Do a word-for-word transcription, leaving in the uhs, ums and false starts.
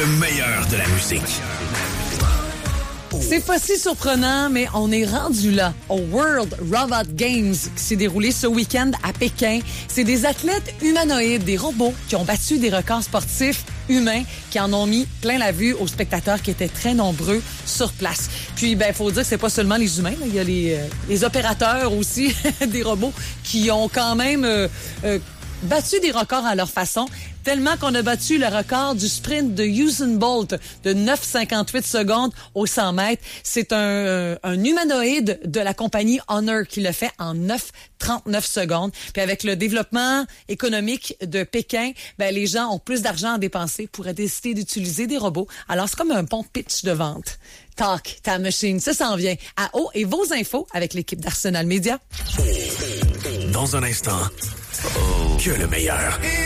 Le meilleur de la musique. C'est pas si surprenant, mais on est rendu là au World Robot Games qui s'est déroulé ce week-end à Pékin. C'est des athlètes humanoïdes, des robots qui ont battu des records sportifs humains, qui en ont mis plein la vue aux spectateurs qui étaient très nombreux sur place. Puis, ben, faut dire que c'est pas seulement les humains, là. Il y a les, euh, les opérateurs aussi des robots qui ont quand même euh, euh, battu des records à leur façon. Tellement qu'on a battu le record du sprint de Usain Bolt de neuf virgule cinquante-huit secondes au cent mètres. C'est un, un humanoïde de la compagnie Honor qui le fait en neuf virgule trente-neuf secondes. Puis avec le développement économique de Pékin, ben les gens ont plus d'argent à dépenser pour décider d'utiliser des robots. Alors c'est comme un bon pitch de vente. Talk, ta machine, ça s'en vient. À haut et vos infos avec l'équipe d'Arsenal Média. Dans un instant, que le meilleur.